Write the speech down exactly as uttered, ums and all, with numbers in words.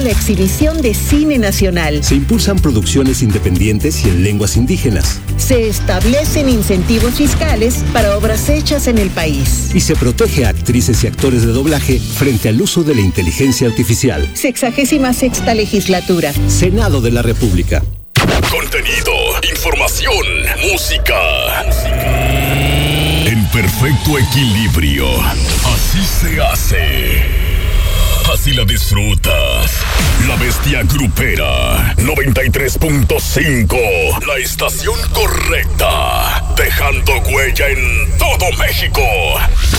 la exhibición de cine nacional. Se impulsan producciones independientes y en lenguas indígenas. Se establecen incentivos fiscales para obras hechas en el país. Y se protege a actrices y actores de doblaje frente al uso de la inteligencia artificial. Sexagésima sexta legislatura. Senado de la República. Contenido, información, música. En perfecto equilibrio. Así se hace. Así la disfrutas. La Bestia Grupera. noventa y tres punto cinco. La estación correcta. Dejando huella en todo México.